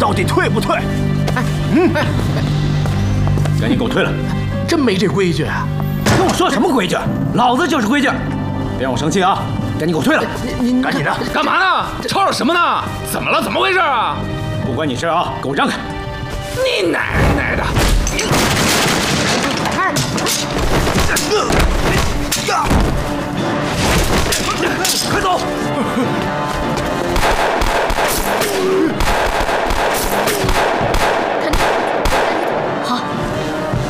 到底退不退？赶紧给我退了！ 真没这规矩啊！ 跟我说什么规矩？老子就是规矩！别让我生气啊！赶紧给我退了！ 您赶紧的！ 干嘛呢？吵吵什么呢？怎么了？怎么回事啊？ 不关你事啊！给我让开！ 你奶奶的！